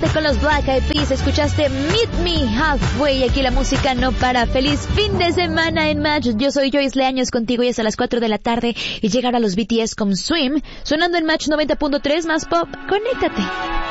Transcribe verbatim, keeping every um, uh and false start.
Quédate con los Black Eyed Peas. Escuchaste Meet Me Halfway. Aquí la música no para. Feliz fin de semana en Match. Yo soy Joyce Leaños contigo y hasta las cuatro de la tarde. Y llegar a los B T S con Swim. Sonando en Match noventa punto tres más pop. Conéctate.